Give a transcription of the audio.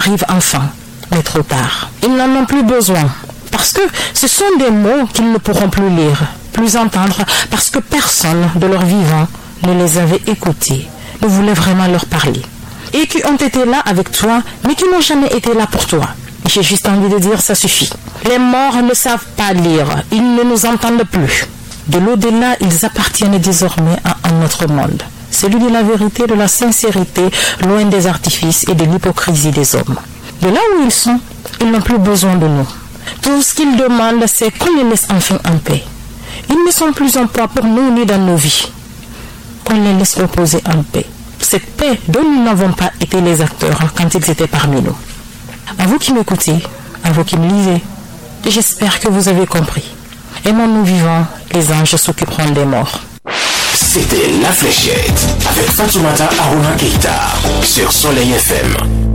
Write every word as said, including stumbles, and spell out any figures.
arrive enfin, mais trop tard. Ils n'en ont plus besoin, parce que ce sont des mots qu'ils ne pourront plus lire, plus entendre, parce que personne de leur vivant ne les avait écoutés, ne voulait vraiment leur parler. Et qui ont été là avec toi, mais qui n'ont jamais été là pour toi. J'ai juste envie de dire, ça suffit. Les morts ne savent pas lire, ils ne nous entendent plus. De l'au-delà, ils appartiennent désormais à un autre monde. Celui de la vérité, de la sincérité, loin des artifices et de l'hypocrisie des hommes. De là où ils sont, ils n'ont plus besoin de nous. Tout ce qu'ils demandent, c'est qu'on les laisse enfin en paix. Ils ne sont plus en poids pour nous ni dans nos vies. Qu'on les laisse reposer en paix. Cette paix dont nous n'avons pas été les acteurs quand ils étaient parmi nous. À vous qui m'écoutez, à vous qui me lisez, j'espère que vous avez compris. Aimons-nous vivants, les anges s'occuperont des morts. C'était La Fléchette avec Fatoumata Aruna Keita sur Soleil F M.